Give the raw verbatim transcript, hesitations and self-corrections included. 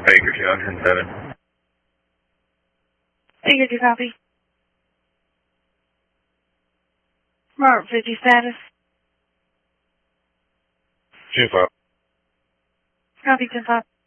Baker two hundred seven. Baker two, copy. Robert fifty status. two five. Copy ten five.